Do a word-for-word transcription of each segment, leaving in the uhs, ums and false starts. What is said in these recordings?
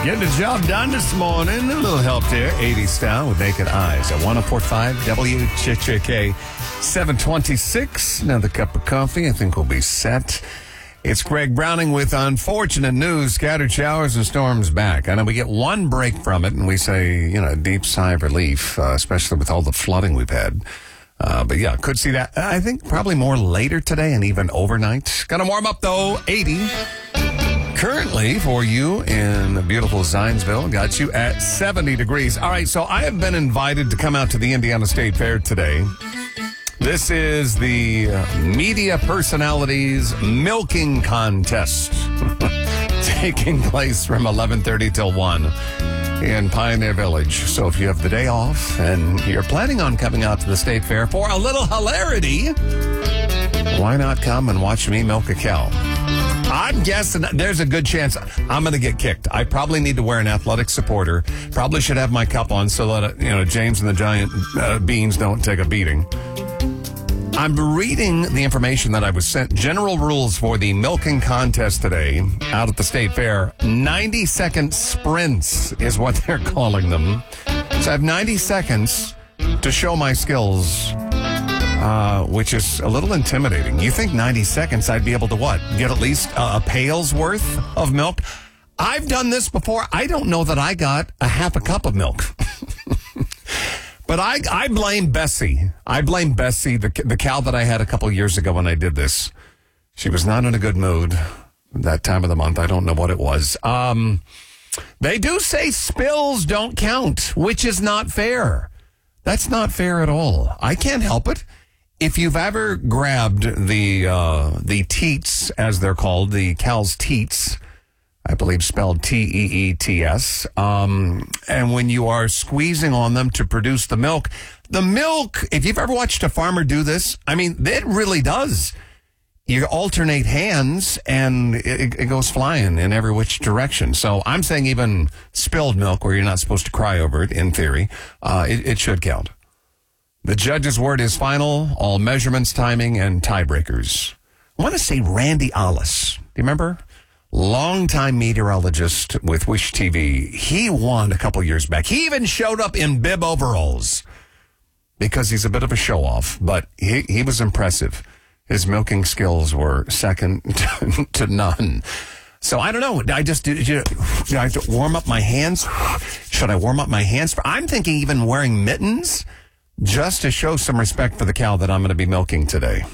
Getting the job done this morning. A little help there. eighty style with Naked Eyes at one oh four point five W J J K. seven twenty-six. Another cup of coffee. I think we'll be set. It's Greg Browning with unfortunate news. Scattered showers and storms back. I know we get one break from it, and we say, you know, a deep sigh of relief, uh, especially with all the flooding we've had. Uh, but yeah, could see that. I think probably more later today and even overnight. Gonna warm up, though. eighty. Currently, for you in beautiful Zionsville, got you at seventy degrees. All right, so I have been invited to come out to the Indiana State Fair today. This is the uh, Media Personalities Milking Contest taking place from eleven thirty till one in Pioneer Village. So if you have the day off and you're planning on coming out to the State Fair for a little hilarity, why not come and watch me milk a cow? I'm guessing there's a good chance I'm going to get kicked. I probably need to wear an athletic supporter. Probably should have my cup on so that, you know, James and the Giant uh, Beans don't take a beating. I'm reading the information that I was sent. General rules for the milking contest today out at the State Fair. ninety second sprints is what they're calling them. So I have ninety seconds to show my skills. Uh, which is a little intimidating. You think ninety seconds I'd be able to what? Get at least a, a pail's worth of milk? I've done this before. I don't know that I got a half a cup of milk. But I, I blame Bessie. I blame Bessie, the, the cow that I had a couple years ago when I did this. She was not in a good mood that time of the month. I don't know what it was. Um, they do say spills don't count, which is not fair. That's not fair at all. I can't help it. If you've ever grabbed the uh, the teats, as they're called, the cow's teats, I believe spelled T E E T S, um, and when you are squeezing on them to produce the milk, the milk, if you've ever watched a farmer do this, I mean, it really does. You alternate hands, and it, it goes flying in every which direction. So I'm saying even spilled milk, where you're not supposed to cry over it, in theory, uh, it, it should count. The judge's word is final. All measurements, timing, and tiebreakers. I want to say Randy Ollis. Do you remember? Longtime meteorologist with Wish T V. He won a couple years back. He even showed up in bib overalls because he's a bit of a show-off, but he, he was impressive. His milking skills were second to, to none. So I don't know. I just do, do, do I have to warm up my hands? Should I warm up my hands? I'm thinking even wearing mittens just to show some respect for the cow that I'm going to be milking today.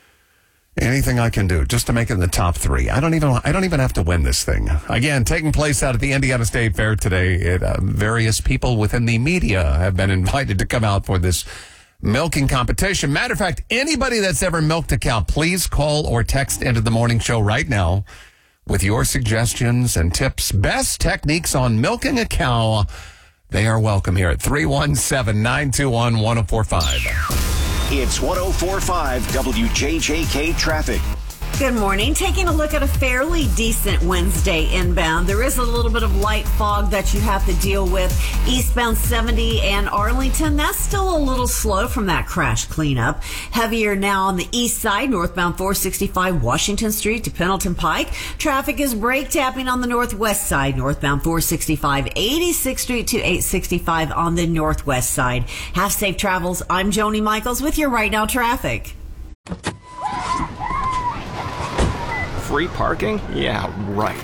Anything I can do just to make it in the top three. I don't even. I don't even have to win this thing. Again, taking place out at the Indiana State Fair today. It, uh, various people within the media have been invited to come out for this milking competition. Matter of fact, anybody that's ever milked a cow, please call or text into the morning show right now with your suggestions and tips. Best techniques on milking a cow. They are welcome here at three one seven, nine two one, one oh four five. It's one oh four point five W J J K traffic. Good morning. Taking a look at a fairly decent Wednesday inbound. There is a little bit of light fog that you have to deal with. Eastbound seventy and Arlington, that's still a little slow from that crash cleanup. Heavier now on the east side, northbound four sixty-five Washington Street to Pendleton Pike. Traffic is brake tapping on the northwest side, northbound four sixty-five, eighty-sixth Street to eight sixty-five on the northwest side. Have safe travels. I'm Joni Michaels with your Right Now traffic. Free parking? Yeah, right.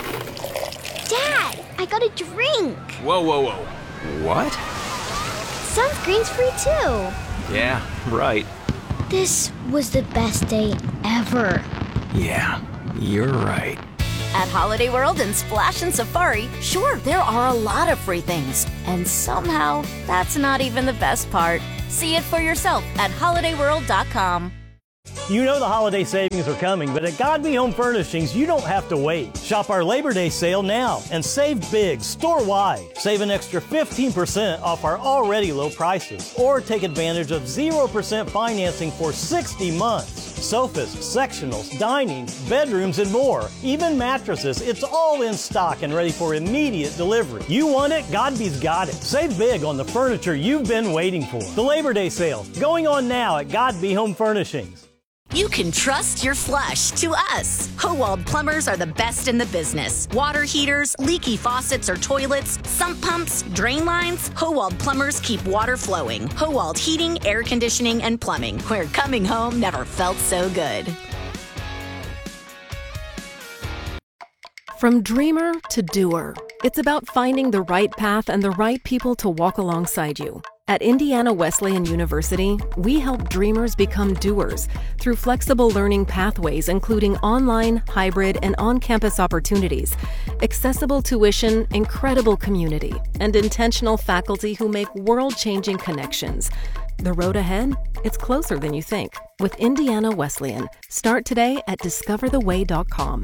Dad, I got a drink. Whoa, whoa, whoa. What? Sunscreen's free too. Yeah, right. This was the best day ever. Yeah, you're right. At Holiday World and Splash and Safari, sure, there are a lot of free things. And somehow, that's not even the best part. See it for yourself at holiday world dot com. You know the holiday savings are coming, but at Godby Home Furnishings, you don't have to wait. Shop our Labor Day sale now and save big store-wide. Save an extra fifteen percent off our already low prices. Or take advantage of zero percent financing for sixty months. Sofas, sectionals, dining, bedrooms, and more. Even mattresses, it's all in stock and ready for immediate delivery. You want it? Godby's got it. Save big on the furniture you've been waiting for. The Labor Day sale, going on now at Godby Home Furnishings. You can trust your flush to us. Howald Plumbers are the best in the business. Water heaters, leaky faucets or toilets, sump pumps, drain lines. Howald Plumbers keep water flowing. Howald Heating, Air Conditioning, and Plumbing, where coming home never felt so good. From dreamer to doer, it's about finding the right path and the right people to walk alongside you. At Indiana Wesleyan University, we help dreamers become doers through flexible learning pathways, including online, hybrid, and on-campus opportunities, accessible tuition, incredible community, and intentional faculty who make world-changing connections. The road ahead? It's closer than you think. With Indiana Wesleyan. Start today at discover the way dot com.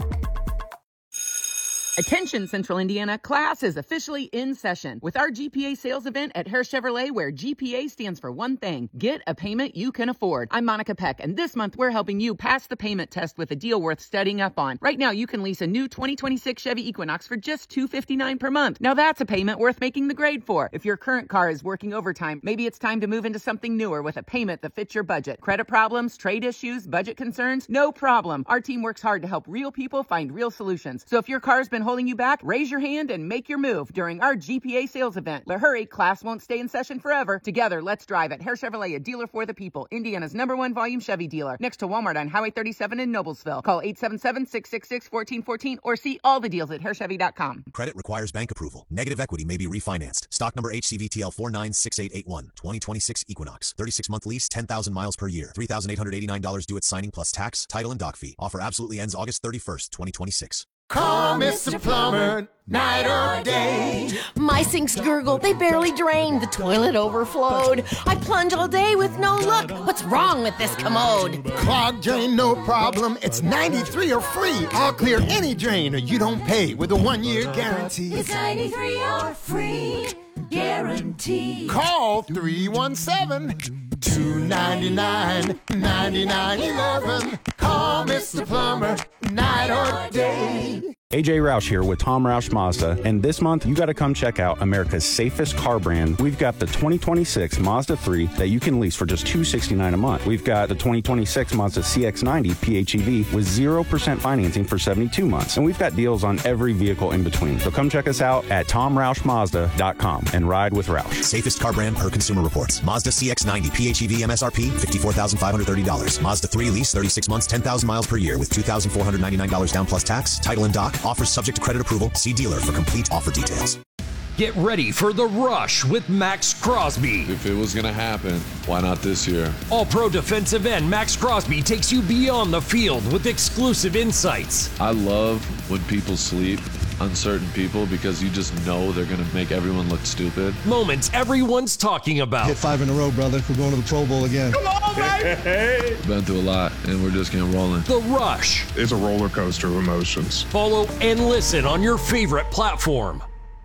Attention, Central Indiana, class is officially in session with our G P A sales event at Hare Chevrolet, where G P A stands for one thing: get a payment you can afford. I'm Monica Peck, and this month we're helping you pass the payment test with a deal worth studying up on. Right now, you can lease a new twenty twenty-six Chevy Equinox for just two hundred fifty-nine dollars per month. Now that's a payment worth making the grade for. If your current car is working overtime, maybe it's time to move into something newer with a payment that fits your budget. Credit problems, trade issues, budget concerns? No problem. Our team works hard to help real people find real solutions. So if your car's been holding you back, raise your hand and make your move during our G P A sales event. But hurry, class won't stay in session forever. Together, let's drive at Hare Chevrolet, a dealer for the people. Indiana's number one volume Chevy dealer, next to Walmart on Highway thirty-seven in Noblesville. Call eight seven seven, six six six, one four one four or see all the deals at hare chevy dot com. Credit requires bank approval. Negative equity may be refinanced. Stock number H C V T L four nine six eight eight one. twenty twenty-six Equinox. thirty-six month lease, ten thousand miles per year. three thousand eight hundred eighty-nine dollars due at signing plus tax, title, and dock fee. Offer absolutely ends August thirty-first, twenty twenty-six. Call Mister Plumber, night or day. My sinks gurgle, they barely drain. The toilet overflowed. I plunge all day with no luck. What's wrong with this commode? Clogged drain, no problem. It's ninety-three or free. I'll clear any drain or you don't pay with a one-year guarantee. It's ninety-three or free guarantee. Call three one seven, two nine nine, nine nine one one. Call Mister Plumber, night or day. A J Roush here with Tom Roush Mazda, and this month you got to come check out America's safest car brand. We've got the twenty twenty-six Mazda three that you can lease for just two hundred sixty-nine dollars a month. We've got the twenty twenty-six Mazda C X ninety P H E V with zero percent financing for seventy-two months, and we've got deals on every vehicle in between. So come check us out at tom roush mazda dot com and ride with Roush. Safest car brand per Consumer Reports. Mazda C X ninety P H E V M S R P fifty-four thousand five hundred thirty dollars. Mazda three lease thirty-six months, ten thousand miles per year with two thousand four hundred ninety-nine dollars down plus tax, title, and dock. Offers subject to credit approval. See dealer for complete offer details. Get ready for the rush with Max Crosby. If it was going to happen, why not this year? All-pro defensive end Max Crosby takes you beyond the field with exclusive insights. I love when people sleep, uncertain people, because you just know they're going to make everyone look stupid. Moments everyone's talking about. Hit five in a row, brother. We're going to the Pro Bowl again. Come on, baby! Been through a lot, and we're just getting rolling. The Rush. It's a roller coaster of emotions. Follow and listen on your favorite platform.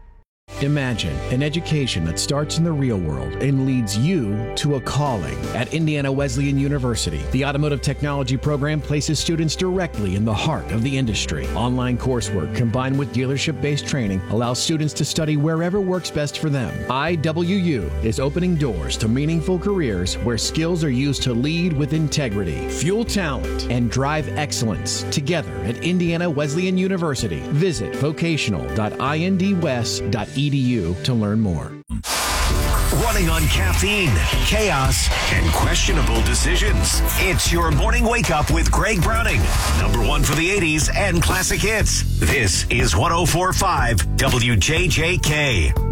Imagine an education that starts in the real world and leads you to a calling. At Indiana Wesleyan University, the Automotive Technology program places students directly in the heart of the industry. Online coursework combined with dealership-based training allows students to study wherever works best for them. I W U is opening doors to meaningful careers where skills are used to lead with integrity, fuel talent, and drive excellence together at Indiana Wesleyan University. Visit vocational dot indwest dot e d u to learn more. Running on caffeine, chaos, and questionable decisions. It's your morning wake up with Greg Browning. Number one for the eighties and classic hits. This is one oh four point five W J J K.